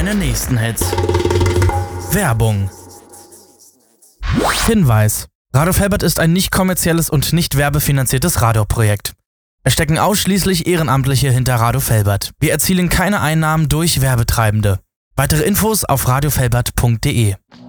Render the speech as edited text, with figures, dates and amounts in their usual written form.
deine nächsten Hits. Werbung. Hinweis: Radio Felbert ist ein nicht kommerzielles und nicht werbefinanziertes Radioprojekt. Es stecken ausschließlich Ehrenamtliche hinter Radio Felbert. Wir erzielen keine Einnahmen durch Werbetreibende. Weitere Infos auf radiofelbert.de.